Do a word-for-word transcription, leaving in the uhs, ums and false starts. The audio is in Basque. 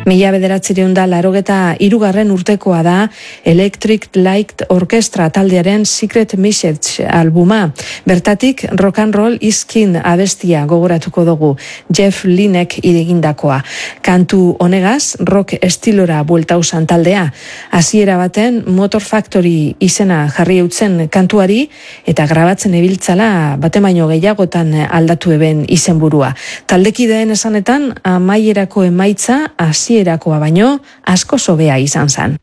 Mila bederatzireun da larogeta irugarren urtekoa da Electric Light Orchestra taldearen Secret Message albuma. Bertatik rock and roll iskin abestia gogoratuko dugu, Jeff Lynnek egindakoa. Kantu honegaz rock estilora bueltausan taldea. Hasiera baten Motor Factory izena jarri eutzen kantuari eta grabatzen ebiltzala batemaino gehiagotan aldatu eben izenburua. Taldekideen esanetan amaierako emaitza hasierakoa baino asko hobea izan zen.